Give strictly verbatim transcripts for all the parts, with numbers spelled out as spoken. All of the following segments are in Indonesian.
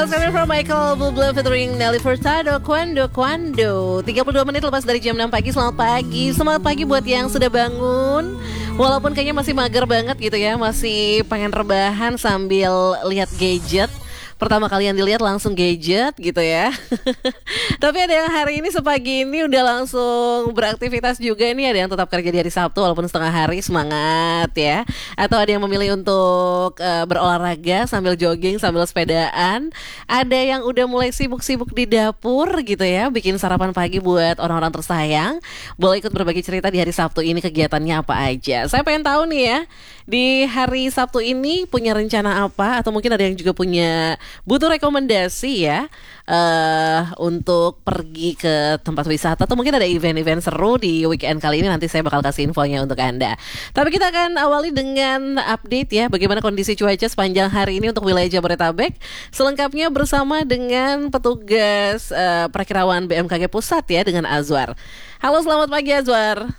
Last Coming from Michael Bublé featuring Nelly Furtado, Quando Quando. tiga puluh dua menit lepas dari jam enam pagi. Selamat pagi. Selamat pagi buat yang sudah bangun. Walaupun kayaknya masih mager banget gitu ya, masih pengen rebahan sambil lihat gadget. Pertama kali yang dilihat langsung gadget gitu ya. Tapi ada yang hari ini sepagi ini udah langsung beraktivitas juga nih. Ada yang tetap kerja di hari Sabtu walaupun setengah hari, semangat ya. Atau ada yang memilih untuk uh, berolahraga sambil jogging, sambil sepedaan. Ada yang udah mulai sibuk-sibuk di dapur gitu ya, bikin sarapan pagi buat orang-orang tersayang. Boleh ikut berbagi cerita di hari Sabtu ini kegiatannya apa aja. Saya pengen tahu nih ya, di hari Sabtu ini punya rencana apa? Atau mungkin ada yang juga punya butuh rekomendasi ya uh, untuk pergi ke tempat wisata atau mungkin ada event-event seru di weekend kali ini. Nanti saya bakal kasih infonya untuk Anda. Tapi kita akan awali dengan update ya, bagaimana kondisi cuaca sepanjang hari ini untuk wilayah Jabodetabek. Selengkapnya bersama dengan petugas uh, Perakirawan B M K G Pusat ya, dengan Azwar. Halo, selamat pagi Azwar.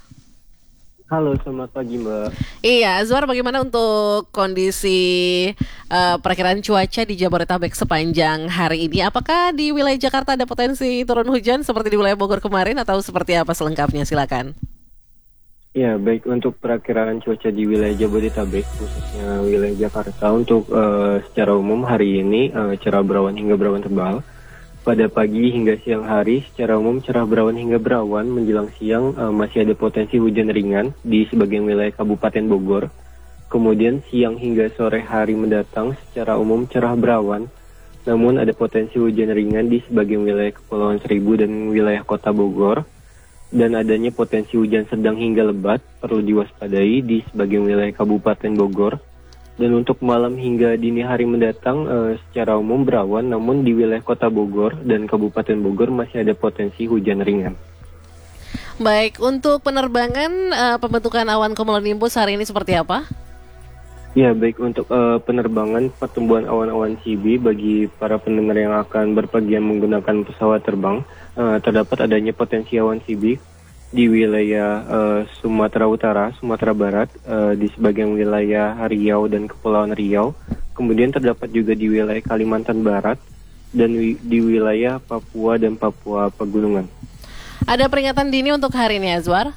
Halo, selamat pagi Mbak. Iya, Azwar, bagaimana untuk kondisi uh, perakiraan cuaca di Jabodetabek sepanjang hari ini? Apakah di wilayah Jakarta ada potensi turun hujan seperti di wilayah Bogor kemarin atau seperti apa selengkapnya? Silakan. Ya, baik, untuk perakiraan cuaca di wilayah Jabodetabek, khususnya wilayah Jakarta, untuk uh, secara umum hari ini uh, cerah berawan hingga berawan tebal. Pada pagi hingga siang hari, secara umum cerah berawan hingga berawan. Menjelang siang uh, masih ada potensi hujan ringan di sebagian wilayah Kabupaten Bogor. Kemudian siang hingga sore hari mendatang, secara umum cerah berawan, namun ada potensi hujan ringan di sebagian wilayah Kepulauan Seribu dan wilayah Kota Bogor. Dan adanya potensi hujan sedang hingga lebat perlu diwaspadai di sebagian wilayah Kabupaten Bogor. Dan untuk malam hingga dini hari mendatang uh, secara umum berawan, namun di wilayah Kota Bogor dan Kabupaten Bogor masih ada potensi hujan ringan. Baik, untuk penerbangan uh, pembentukan awan cumulonimbus hari ini seperti apa? Ya, baik, untuk uh, penerbangan pertumbuhan awan-awan C B bagi para pendengar yang akan berpergian menggunakan pesawat terbang, uh, terdapat adanya potensi awan C B di wilayah uh, Sumatera Utara, Sumatera Barat, uh, di sebagian wilayah Riau dan Kepulauan Riau. Kemudian terdapat juga di wilayah Kalimantan Barat dan wi- di wilayah Papua dan Papua Pegunungan. Ada peringatan dini untuk hari ini, Azwar?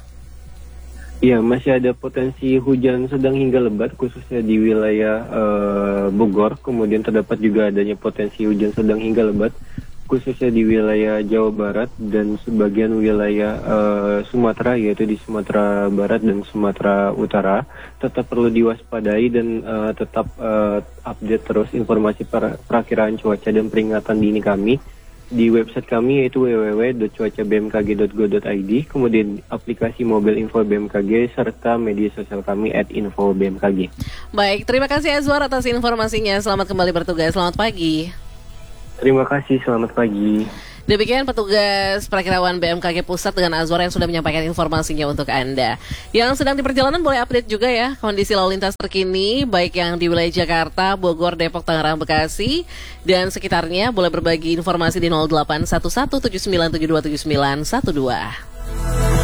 Iya, masih ada potensi hujan sedang hingga lebat khususnya di wilayah uh, Bogor. Kemudian terdapat juga adanya potensi hujan sedang hingga lebat khususnya di wilayah Jawa Barat dan sebagian wilayah uh, Sumatera, yaitu di Sumatera Barat dan Sumatera Utara. Tetap perlu diwaspadai dan uh, tetap uh, update terus informasi per- perakiraan cuaca dan peringatan dini kami di website kami, yaitu w w w dot cuaca b m k g dot go dot i d, kemudian aplikasi mobil info B M K G, serta media sosial kami at info B M K G. Baik, terima kasih Azwar atas informasinya. Selamat kembali bertugas. Selamat pagi. Terima kasih, selamat pagi. Demikian petugas Perakirawan B M K G Pusat dengan Azwar yang sudah menyampaikan informasinya untuk Anda. Yang sedang di perjalanan boleh update juga ya kondisi lalu lintas terkini, baik yang di wilayah Jakarta, Bogor, Depok, Tangerang, Bekasi dan sekitarnya. Boleh berbagi informasi di nol delapan satu satu tujuh sembilan tujuh dua tujuh sembilan satu dua.